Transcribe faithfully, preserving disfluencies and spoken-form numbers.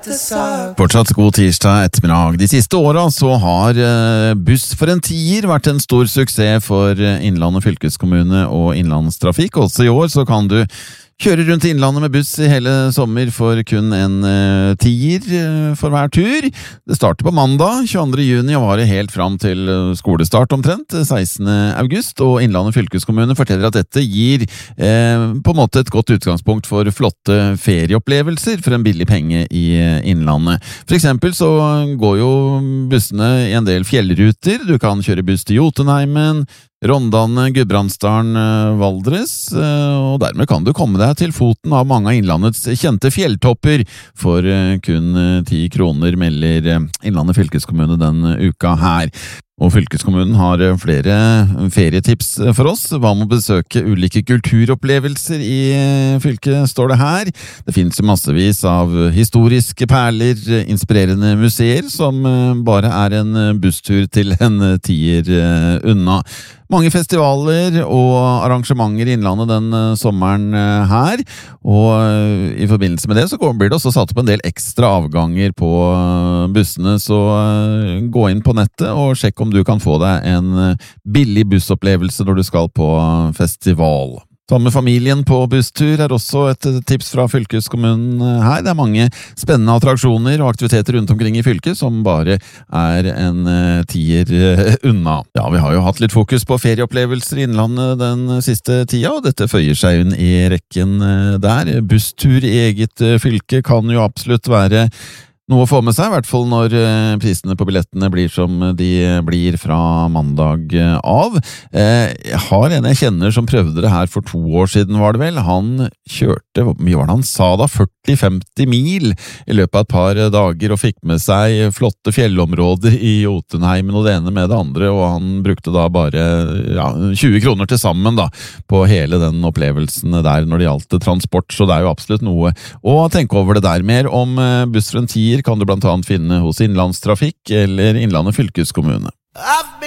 Fortsatt god tirsdag ettermiddag. De siste åra så har buss for en tier vært en stor suksess for Innlandet fylkeskommune og Innlandstrafikk. Også i år så kan du kjøre rundt i Innlandet med buss i hele sommer for kun en uh, tier uh, for hver tur. Det starter på mandag, tjueandre juni, og varer helt fram til skolestart omtrent, sekstende august, og Innlandet fylkeskommune forteller at dette gir uh, på en måte et godt utgangspunkt for flotte ferieopplevelser for en billig penge i uh, Innlandet. For eksempel så går jo bussene i en del fjellruter. Du kan kjøre buss til Jotunheimen, Rondane, Gudbrandsdalen, Valdres, og dermed kan du komme deg til foten av mange av Innlandets kjente fjelltopper for kun ti kroner, melder Innlandet fylkeskommune den uka her. Og fylkeskommunen har flere ferietips for oss. Hva med å besøke ulike kulturopplevelser i fylket, står det her. Det finnes massevis av historiske perler, inspirerende museer, som bare er en busstur til en tier unna. Mange festivaler og arrangementer i Innlandet den sommeren her, og i forbindelse med det så blir det også satt opp en del ekstra avganger på bussene, så gå inn på nettet og sjekk om du kan få deg en billig bussopplevelse når du skal på festival. Sammen med familien på busstur er også et tips fra fylkeskommunen her. Det er mange spennende attraksjoner og aktiviteter rundt omkring i fylket som bare er en tier unna. Ja, vi har jo hatt litt fokus på ferieopplevelser i Innlandet den siste tida, og dette føyer seg inn i rekken der. Busstur i eget fylke kan jo absolutt være noe å få med seg, i hvert fall når prisene på billettene blir som de blir fra mandag av. Jeg har en jeg kjenner som prøvde det her for to år siden, var det vel. Han kjørte, hvor mye var det han sa da, førti til femti mil i løpet av et par dager, og fikk med seg flotte fjellområder i Jotunheimen og det ene med det andre, og han brukte da bare ja, tjue kroner til sammen da, på hele den opplevelsen der når det gjaldt transport, så det er jo absolutt noe å tenke over det der. Mer om buss for en tier kan du blant annet finne hos Innlandstrafikk eller Innlandet fylkeskommune.